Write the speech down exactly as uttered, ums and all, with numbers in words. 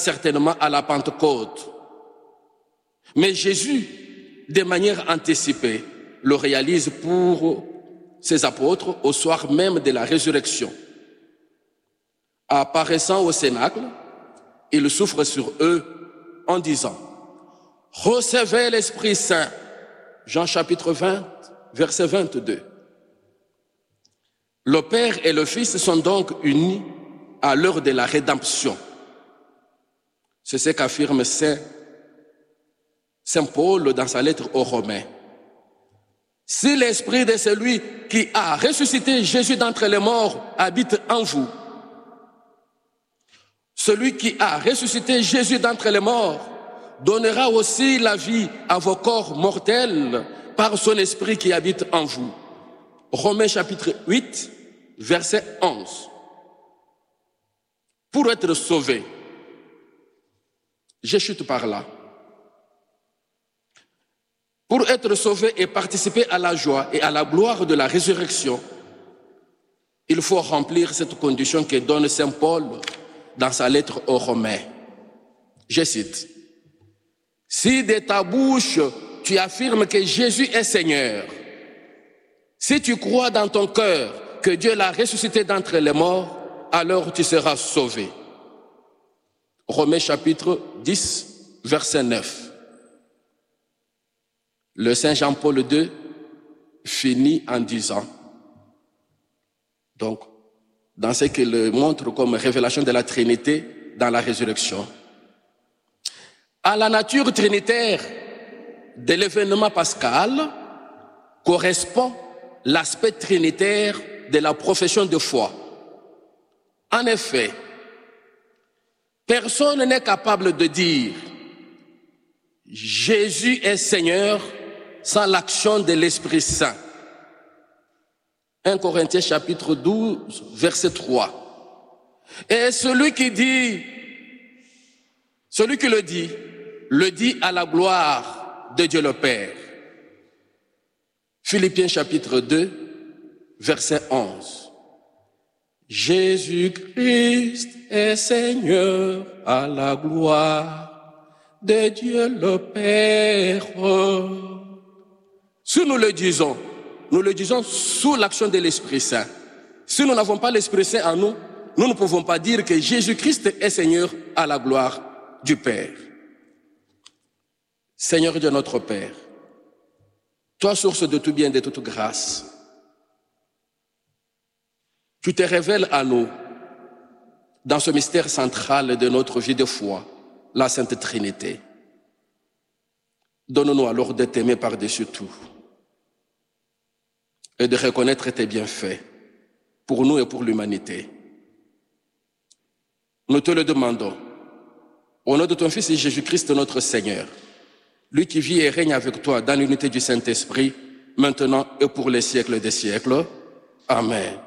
certainement à la Pentecôte. Mais Jésus, de manière anticipée, le réalise pour ses apôtres au soir même de la résurrection. Apparaissant au cénacle, il souffre sur eux en disant « Recevez l'Esprit Saint ». Jean chapitre vingt, verset vingt-deux. Le Père et le Fils sont donc unis à l'heure de la rédemption. C'est ce qu'affirme Saint, Saint Paul dans sa lettre aux Romains. Si l'esprit de celui qui a ressuscité Jésus d'entre les morts habite en vous, celui qui a ressuscité Jésus d'entre les morts donnera aussi la vie à vos corps mortels par son esprit qui habite en vous. Romains chapitre huit, verset onze. Pour être sauvé, je chute par là. Pour être sauvé et participer à la joie et à la gloire de la résurrection, il faut remplir cette condition que donne Saint Paul dans sa lettre aux Romains. Je cite. « Si de ta bouche tu affirmes que Jésus est Seigneur, si tu crois dans ton cœur que Dieu l'a ressuscité d'entre les morts, alors tu seras sauvé. » Romains chapitre dix, verset neuf. Le Saint Jean-Paul deux finit en disant, donc, dans ce qu'il montre comme révélation de la Trinité dans la résurrection, à la nature trinitaire de l'événement pascal correspond l'aspect trinitaire de la profession de foi. En effet, personne n'est capable de dire « Jésus est Seigneur » sans l'action de l'Esprit Saint. un Corinthiens chapitre douze, verset trois. Et celui qui dit, celui qui le dit, le dit à la gloire de Dieu le Père. Philippiens chapitre deux, verset onze. Jésus-Christ est Seigneur à la gloire de Dieu le Père. Si nous le disons, nous le disons sous l'action de l'Esprit Saint. Si nous n'avons pas l'Esprit Saint en nous, nous ne pouvons pas dire que Jésus-Christ est Seigneur à la gloire du Père. Seigneur Dieu notre Père, toi source de tout bien et de toute grâce, tu te révèles à nous dans ce mystère central de notre vie de foi, la Sainte Trinité. Donne-nous alors de t'aimer par-dessus tout et de reconnaître tes bienfaits pour nous et pour l'humanité. Nous te le demandons au nom de ton Fils Jésus-Christ notre Seigneur, lui qui vit et règne avec toi dans l'unité du Saint-Esprit, maintenant et pour les siècles des siècles. Amen.